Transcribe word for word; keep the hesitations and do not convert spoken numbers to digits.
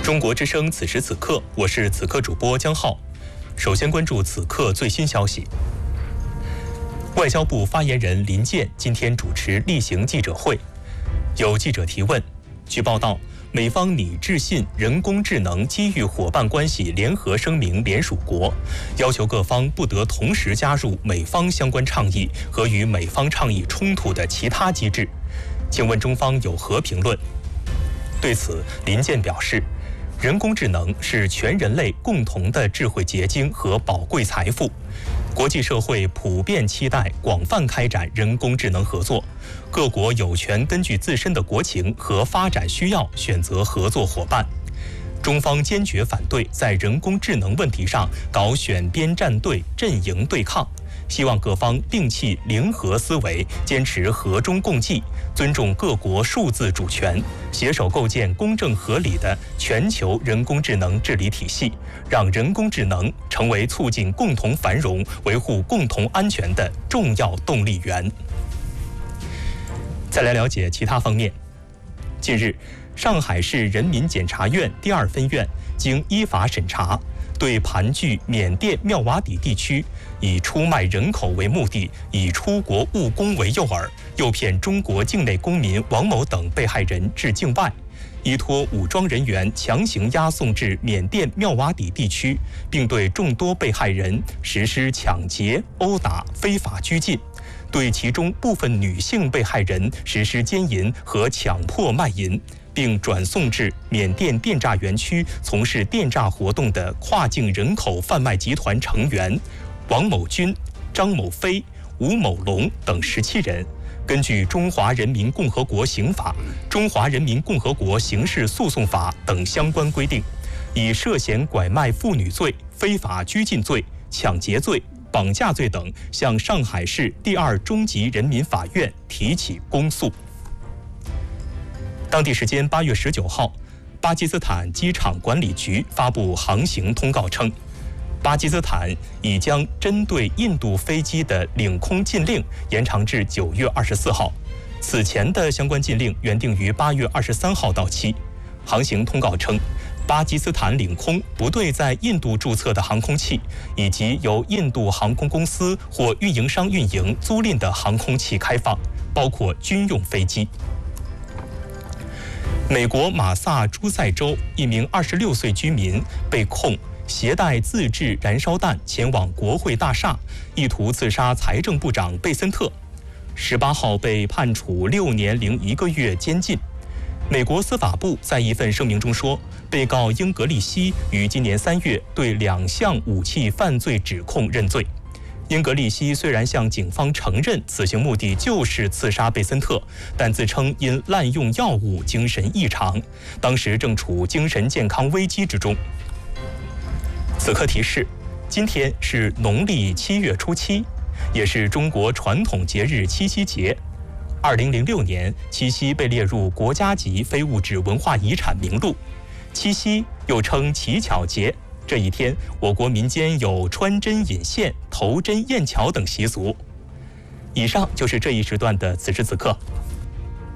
中国之声此时此刻，我是此刻主播江浩。首先关注此刻最新消息。外交部发言人林健今天主持例行记者会，有记者提问。据报道，美方拟致信人工智能机遇伙伴关系联合声明联署国，要求各方不得同时加入美方相关倡议和与美方倡议冲突的其他机制。请问中方有何评论？对此，林健表示，人工智能是全人类共同的智慧结晶和宝贵财富，国际社会普遍期待广泛开展人工智能合作，各国有权根据自身的国情和发展需要选择合作伙伴。中方坚决反对在人工智能问题上搞选边站队、阵营对抗，希望各方摒弃零和思维，坚持和中共济，尊重各国数字主权，携手构建公正合理的全球人工智能治理体系，让人工智能成为促进共同繁荣、维护共同安全的重要动力源。再来了解其他方面。近日，上海市人民检察院第二分院经依法审查，对盘踞缅甸妙瓦底地区以出卖人口为目的，以出国务工为诱饵，诱骗中国境内公民王某等被害人至境外，依托武装人员强行押送至缅甸妙瓦底地区，并对众多被害人实施抢劫、殴打、非法拘禁，对其中部分女性被害人实施奸淫和强迫卖淫，并转送至缅甸电诈园区从事电诈活动的跨境人口贩卖集团成员王某军、张某飞、吴某龙等十七人，根据《中华人民共和国刑法》《中华人民共和国刑事诉讼法》等相关规定，以涉嫌拐卖妇女罪、非法拘禁罪、抢劫罪、绑架罪等，向上海市第二中级人民法院提起公诉。当地时间八月十九号，巴基斯坦机场管理局发布航行通告称，巴基斯坦已将针对印度飞机的领空禁令延长至九月二十四号，此前的相关禁令原定于八月二十三号到期。航行通告称，巴基斯坦领空不对在印度注册的航空器以及由印度航空公司或运营商运营租赁的航空器开放，包括军用飞机。美国马萨诸塞州一名二十六岁居民被控携带自制燃烧弹前往国会大厦，意图刺杀财政部长贝森特，十八号被判处六年零一个月监禁。美国司法部在一份声明中说，被告英格利希于今年三月对两项武器犯罪指控认罪。英格利希虽然向警方承认此行目的就是刺杀贝森特，但自称因滥用药物精神异常，当时正处精神健康危机之中。此刻提示，今天是农历七月初七，也是中国传统节日七夕节。二零零六年，七夕被列入国家级非物质文化遗产名录。七夕又称乞巧节，这一天，我国民间有穿针引线、投针验巧等习俗。以上就是这一时段的此时此刻。